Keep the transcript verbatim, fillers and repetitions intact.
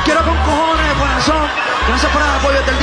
quiero con cojones, de corazón. Gracias por el apoyo del